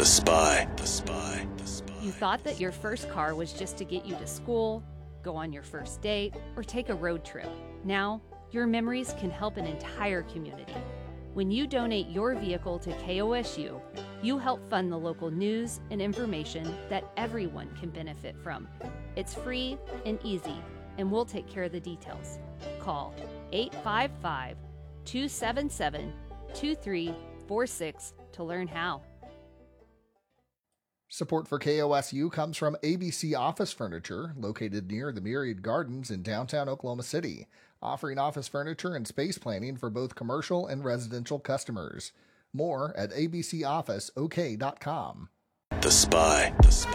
The Spy. The Spy. The Spy. You thought that your first car was just to get you to school, go on your first date, or take a road trip. Now, your memories can help an entire community. When you donate your vehicle to KOSU, you help fund the local news and information that everyone can benefit from. It's free and easy, and we'll take care of the details. Call 855-277-2346 to learn how. Support for KOSU comes from ABC Office Furniture, located near the Myriad Gardens in downtown Oklahoma City, offering office furniture and space planning for both commercial and residential customers. More at abcofficeok.com. The Spy. The Spy.